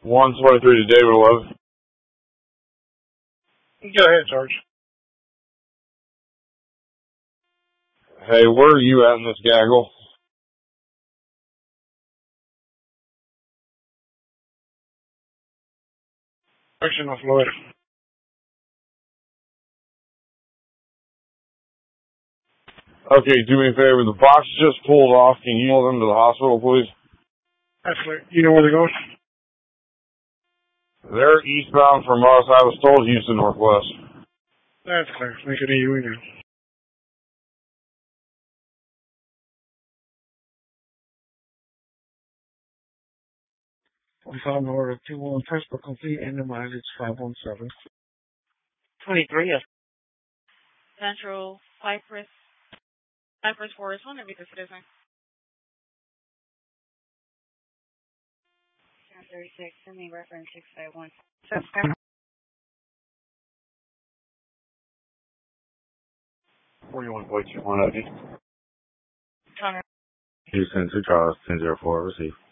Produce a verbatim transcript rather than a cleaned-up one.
one twenty-three to David eleven. Go ahead, Sarge. Hey, where are you at in this gaggle? Section of Florida. Okay, do me a favor. The box just pulled off. Can you haul them to the hospital, please? That's clear. You know where they're going? They're eastbound from us. I was told Houston Northwest. That's clear. Make it easy now. We found order two one transport complete and the mileage five one seven. twenty-three, yes. Central Cypress. Cypress Forest, one of the citizen. thirty-six, send me reference six five one. forty-one point two one, I think. Connor. Houston, two Charles, ten zero four, receive.